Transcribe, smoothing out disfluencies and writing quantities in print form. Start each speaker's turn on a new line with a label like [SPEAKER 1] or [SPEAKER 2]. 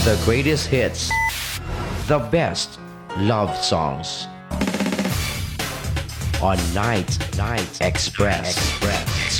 [SPEAKER 1] The greatest hits. The best love songs. On Night Express.